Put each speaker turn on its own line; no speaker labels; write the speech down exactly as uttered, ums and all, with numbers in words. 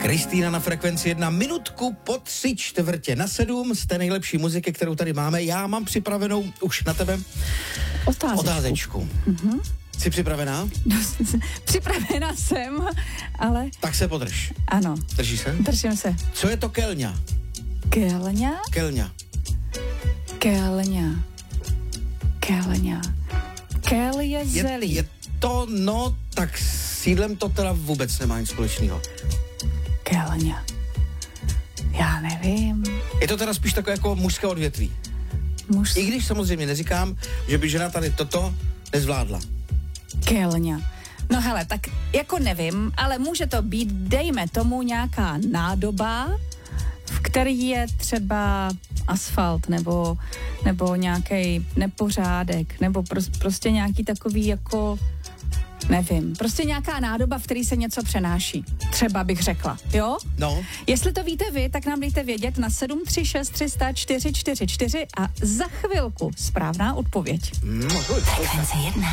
Kristýna na frekvenci jedna, minutku po tři čtvrtě na sedm z té nejlepší muziky, kterou tady máme. Já mám připravenou už na tebe
Otázečku.
otázečku.
Mm-hmm.
Jsi připravená?
Připravená jsem, ale...
Tak se podrž.
Ano.
Drží se?
Držím se.
Co je to kelňa?
Kelňa?
Kelňa.
Kelňa. Kelňa. Kel je
Je,
zelí.
je to, no, tak s jídlem to teda vůbec nemá nic společného.
Kelňa. Já nevím.
Je to teda spíš takové jako mužské odvětví.
Muž...
I když samozřejmě neříkám, že by žena tady toto nezvládla.
Kelňa. No hele, tak jako nevím, ale může to být, dejme tomu, nějaká nádoba, v který je třeba asfalt nebo, nebo nějaký nepořádek, nebo pros, prostě nějaký takový jako, nevím, prostě nějaká nádoba, v který se něco přenáší. Třeba bych řekla, jo?
No.
Jestli to víte vy, tak nám dejte vědět na sedm tři šest tři nula nula čtyři čtyři čtyři a za chvilku správná odpověď.
Mm, no,